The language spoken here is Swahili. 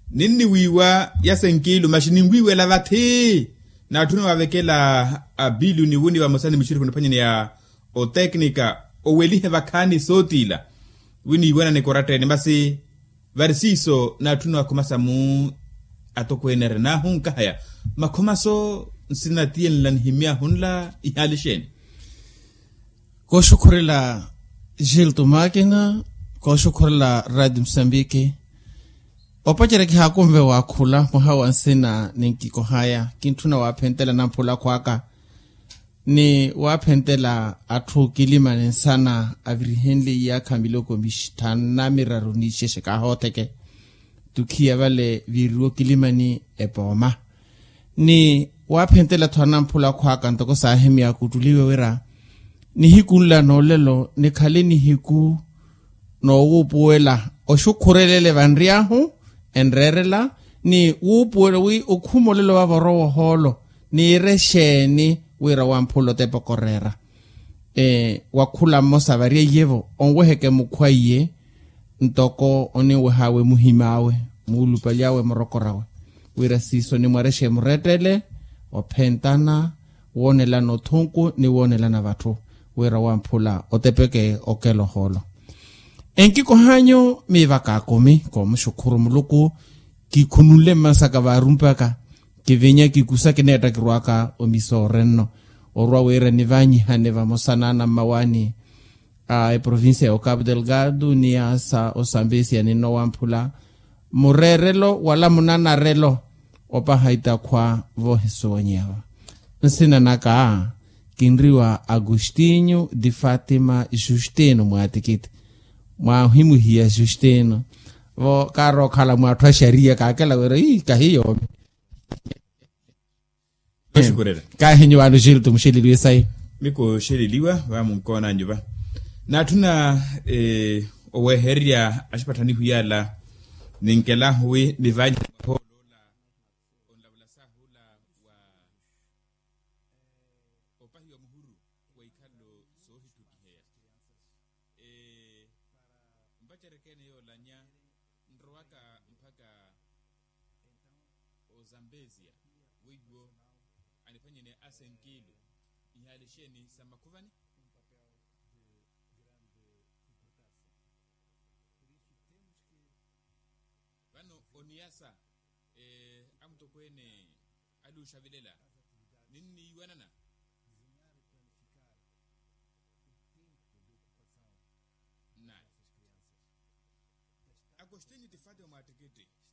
ninni wiwa yasenkilo mashini wiwe la vati na tuna wavekela abilu ni wuni wa mosani mishiri kunipanya ni ya o teknika o welihe vakani sotila wini wana ni korate ni basi varisiso na tuna wakumasa mu atokwenere na hunka haya makumaso sinatien lan himia hunla ihalisheni ko shukurila Gilto Makina ko shukurila Radio Msambiki opachere ki hakumve wakula muhawa nsina ninkiko haya kintuna wapentela na mpula kwaka ni wapentela atu kilima sana avirihenli ya kamiloko mishtana miraru ni shesheka hoteke tukia vale viruo kilima ni epoma ni wapentela tuana mpula kwaka ntoko sahemi ya kutuliwe wera ni hiku nla nolelo ni kale ni hiku no upuela o shukurelele vanriahu enrerela ni upuela wi ukhumolelo wa vorowo holo ni resheni wira wampulo tepo korera wakula mosa varia yevo onweheke mukhwaiye ntoko oni wehawe muhimawe mulupaliawe morokorawe wira siso ni mwareshe muretele opentana wonela no thunku ni wonela na vatu wira wampula otepeke okelo holo enkiko hanyo mivaka komi ko mshukuru muluku kikunule masaka varumpaka kivenya kikusa kineta kirwaka omisorenno orwa wira ni vanyi hane vamosana na mawani provincia o Cabo Delgado ni asa osambesi ni no wampula murerelo wala munanarelo opa haita kwa voheso wanyawa nsina naka kinriwa Agostinho de Fatima Justino mwatikiti mwahimu hiya Justino vo karo kala mwatwa sharia kakela wera kahiyo shukurela kahinyo wanu Gilto mshililiwe sai miko shililiwa wa mkona njuba na tuna oweheria ashipatani huyala ninkela huwe nivanyi polo la onlavula sahula wa opahi wa muhuru wa ikalo sohi tukihea mbacherekene yo lanya nrowaka mpaka o Zambezia wigo anifanye ne asenkilo ihalisheni samakuvani vano oniasa amtokwene alusha vilela nini yuanana na Agostinho de Fatima matekete